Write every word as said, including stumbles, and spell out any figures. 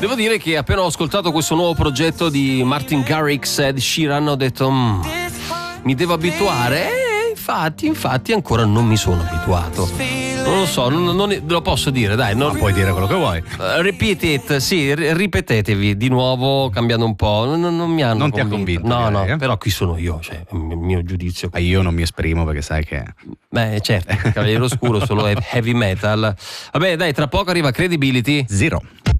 Devo dire che appena ho ascoltato questo nuovo progetto di Martin Garrix e Ed Sheeran ho detto mm, mi devo abituare e infatti, infatti ancora non mi sono abituato. Non lo so, non, non lo posso dire, dai. Non Ma puoi dire quello che vuoi. Uh, repeat it, sì, r- ripetetevi di nuovo cambiando un po'. Non, non mi hanno Non ti ha convinto. convinto, No, direi, no, eh? però qui sono io, cioè il mio giudizio. Ah, io non mi esprimo perché sai che. Beh, certo, Cavaliere Oscuro solo heavy metal. Vabbè, dai, tra poco arriva Credibility. Zero.